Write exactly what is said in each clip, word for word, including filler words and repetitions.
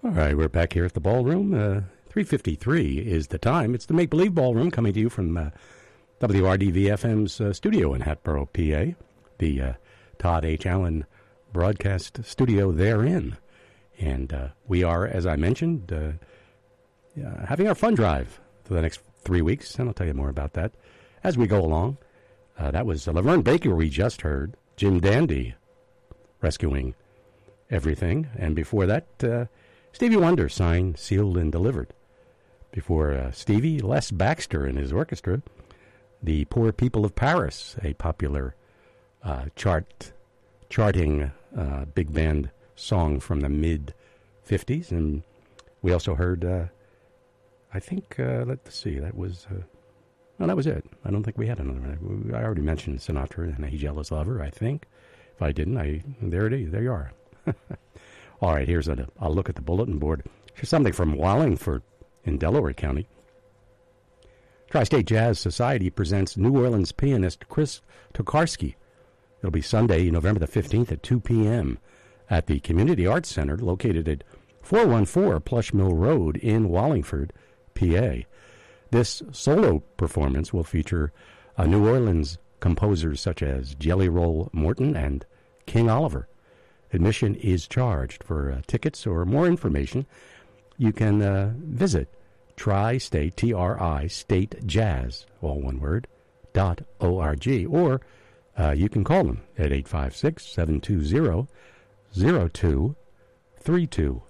All right, we're back here at the ballroom. Uh, three fifty-three is the time. It's the Make Believe Ballroom coming to you from uh, W R D V F M's uh, studio in Hatboro, P A, the uh, Todd H. Allen broadcast studio therein. And uh, we are, as I mentioned, uh, uh, having our fun drive for the next three weeks, and I'll tell you more about that as we go along. Uh, that was uh, Laverne Baker we just heard, Jim Dandy rescuing everything. And before that, uh, Stevie Wonder, Signed, Sealed, and Delivered. Before uh, Stevie, Les Baxter and his orchestra, The Poor People of Paris, a popular uh, chart charting uh, big band song from the mid-fifties. And we also heard, uh, I think, uh, let's see, that was, uh, no, that was it. I don't think we had another one. I already mentioned Sinatra and A Jealous Lover, I think. If I didn't, I there it is. There you are. All right, here's a, a look at the bulletin board. Here's something from Wallingford in Delaware County. Tri-State Jazz Society presents New Orleans pianist Chris Tokarski. It'll be Sunday, November the fifteenth at two p.m. at the Community Arts Center located at four one four Plush Mill Road in Wallingford, P A. This solo performance will feature uh, New Orleans composers such as Jelly Roll Morton and King Oliver. Admission is charged. For uh, tickets or more information, you can uh, visit Tri-State, T R I, State Jazz, all one word, dot O R G, or uh, you can call them at eight five six, seven two zero, zero two three two.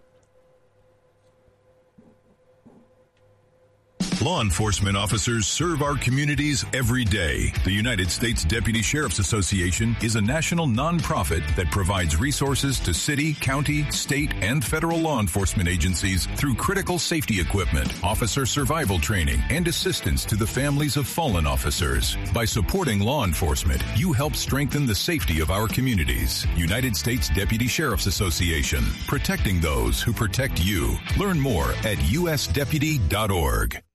Law enforcement officers serve our communities every day. The United States Deputy Sheriff's Association is a national nonprofit that provides resources to city, county, state, and federal law enforcement agencies through critical safety equipment, officer survival training, and assistance to the families of fallen officers. By supporting law enforcement, you help strengthen the safety of our communities. United States Deputy Sheriff's Association, protecting those who protect you. Learn more at U S deputy dot org.